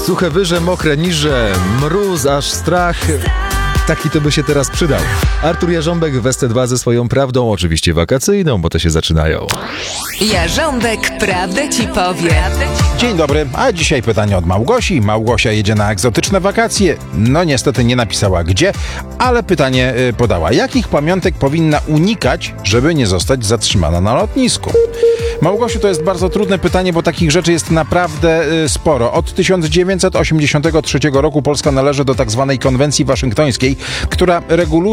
Suche wyże, mokre niże, mróz, aż strach. Taki to by się teraz przydał. Artur Jarząbek w SC2 ze swoją prawdą, oczywiście wakacyjną, bo to się zaczynają. Jarząbek prawdę ci powie. Dzień dobry, a dzisiaj pytanie od Małgosi. Małgosia jedzie na egzotyczne wakacje. No niestety nie napisała gdzie, ale pytanie podała. Jakich pamiątek powinna unikać, żeby nie zostać zatrzymana na lotnisku? Małgosiu, to jest bardzo trudne pytanie, bo takich rzeczy jest naprawdę sporo. Od 1983 roku Polska należy do tak zwanej konwencji waszyngtońskiej, która reguluje